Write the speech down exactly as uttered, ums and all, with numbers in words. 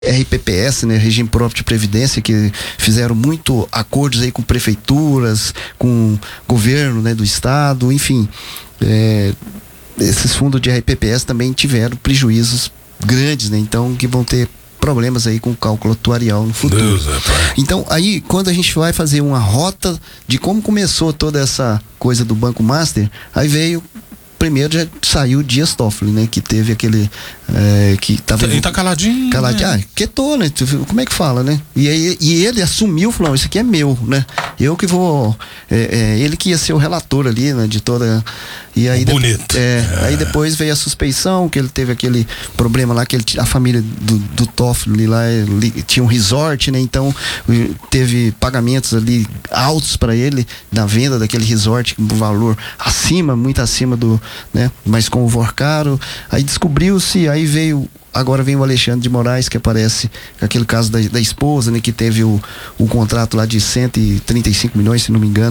R P P S, né, Regime Próprio de Previdência, que fizeram muito acordos aí com prefeituras, com governo, né, do estado, enfim, é, esses fundos de R P P S também tiveram prejuízos grandes, né, então que vão ter problemas aí com o cálculo atuarial no futuro. Deus, então, aí, quando a gente vai fazer uma rota de como começou toda essa coisa do Banco Master, aí veio primeiro já saiu o Dias Toffoli, né? Que teve aquele é, que tava... Ele tá caladinho, caladinho, né? Ah, quietou, né? Como é que fala, né? E, aí, e ele assumiu, falou, isso aqui é meu, né? Eu que vou... É, é, ele que ia ser o relator ali, né? De toda... E aí, bonito. De, é, é. Aí depois veio a suspeição, que ele teve aquele problema lá, que ele, a família do, do Toffoli lá ele, tinha um resort, né? Então teve pagamentos ali altos para ele na venda daquele resort, com um valor acima, muito acima do, né? Mas com o Vorcaro. Aí descobriu-se, aí veio, agora vem o Alexandre de Moraes, que aparece com aquele caso da, da esposa, né? Que teve o, o contrato lá de cento e trinta e cinco milhões, se não me engano.